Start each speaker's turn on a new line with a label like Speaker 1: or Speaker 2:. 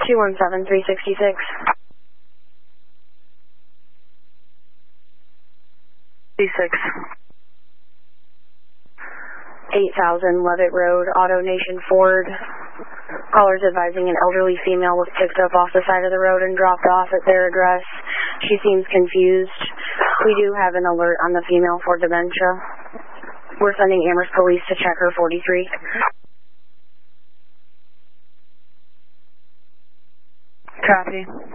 Speaker 1: 217-366. 8000 Levitt Road, AutoNation Ford. Callers advising an elderly female was picked up off the side of the road and dropped off at their address. She seems confused. We do have an alert on the female for dementia. We're sending Amherst Police to check her 43.
Speaker 2: Copy.